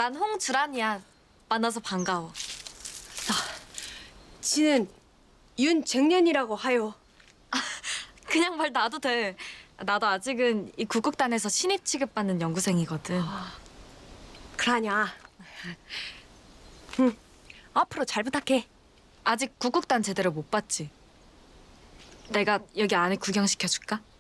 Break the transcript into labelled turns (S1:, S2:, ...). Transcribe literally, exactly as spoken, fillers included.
S1: 난 홍주란이야. 만나서 반가워.
S2: 지는 윤쟁년이라고 하요.
S1: 그냥 말 놔도 돼. 나도 아직은 이 구국단에서 신입 취급받는 연구생이거든.
S2: 그러냐. 응, 앞으로 잘 부탁해.
S1: 아직 구국단 제대로 못 봤지? 내가 여기 안에 구경시켜줄까?